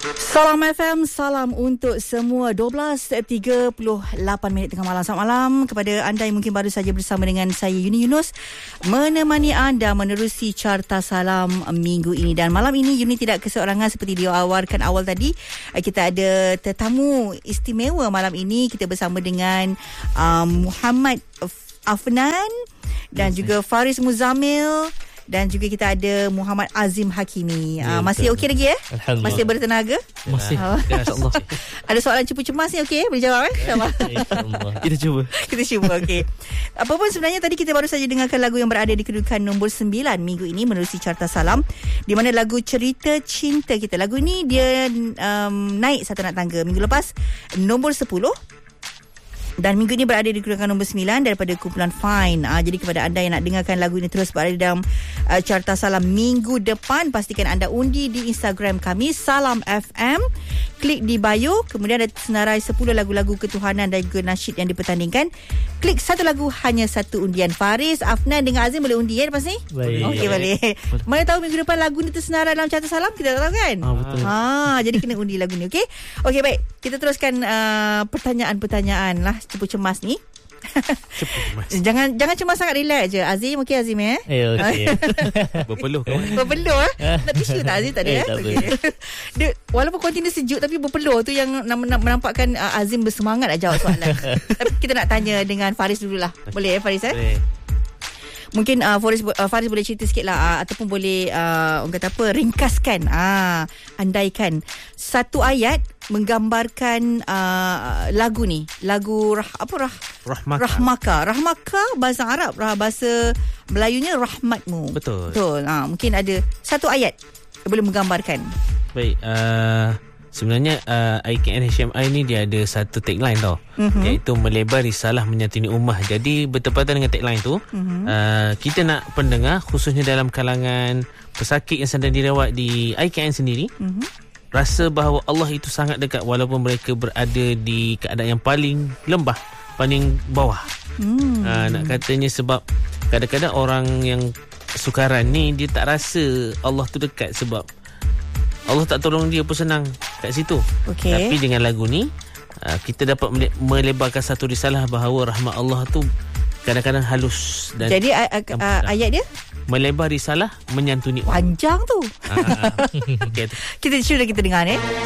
Salam FM, salam untuk semua. 12.38 tengah malam. Selamat malam kepada anda yang mungkin baru saja bersama dengan saya Yuni Yunus, menemani anda menerusi Carta Salam minggu ini. Dan malam ini Yuni tidak keseorangan seperti diwawarkan awal tadi. Kita ada tetamu istimewa malam ini. Kita bersama dengan Muhammad Afnan dan juga Faris Muzamil. Dan juga kita ada Muhammad Azim Hakimi. Masih okey lagi Alhamdulillah. Masih bertenaga? Masih. InsyaAllah. Ada soalan cepu cemas ni okey? Boleh jawab InsyaAllah. Kita cuba. Kita cuba, okey. Apapun sebenarnya tadi kita baru saja dengarkan lagu yang berada di kedudukan nombor 9 minggu ini menerusi Carta Salam, di mana lagu Cerita Cinta Kita. Lagu ini dia naik satu anak tangga minggu lepas, nombor 10. Dan minggu ini berada di kedudukan nombor 9 daripada kumpulan Fine. Jadi kepada anda yang nak dengarkan lagu ini terus berada dalam Carta Salam minggu depan, pastikan anda undi di Instagram kami Salam FM. Klik di bio, kemudian ada senarai 10 lagu-lagu ketuhanan dan juga nasyid yang dipertandingkan. Klik satu lagu, hanya satu undian. Faris, Afnan dengan Azim boleh undi lepas ni? Baik. Okey, boleh. Mana tahu minggu depan lagu ni tersenarai dalam Carta Salam, kita tak tahu kan? Betul. Jadi kena undi lagu ni, okey? Okey, baik. Kita teruskan pertanyaan-pertanyaan lah cepu cemas ni. Jangan cemas sangat, relax je. Azim, okey Azim okey. Berpeluh kawan. Berpeluh nak tisu tak Azim? Tak ada tak okay. Dia, walaupun kontinu sejuk tapi berpeluh tu yang menampakkan Azim bersemangat nak jawab soalan. Tapi kita nak tanya dengan Faris dululah. Boleh Faris Boleh. Mungkin Faris boleh cerita sikit lah, ataupun boleh orang kata apa, ringkaskan, andaikan satu ayat menggambarkan lagu ni, lagu Rahmaka. Rahmaka bahasa Arab, bahasa Melayunya rahmatmu. Betul. Mungkin ada satu ayat yang boleh menggambarkan. Baik, sebenarnya IKN HMI ni dia ada satu tagline tau, iaitu melebar risalah menyantuni ummah. Jadi bertepatan dengan tagline tu, kita nak pendengar, khususnya dalam kalangan pesakit yang sedang dirawat di IKN sendiri, rasa bahawa Allah itu sangat dekat walaupun mereka berada di keadaan yang paling lembah, paling bawah. Nak katanya sebab kadang-kadang orang yang sukaran ni dia tak rasa Allah tu dekat sebab Allah tak tolong dia pun senang kat situ. Okay. Tapi dengan lagu ni kita dapat melebarkan satu risalah bahawa rahmat Allah tu kadang-kadang halus dan jadi ayat dia melebar risalah menyantuni. Panjang tu. Okay. Kita dengar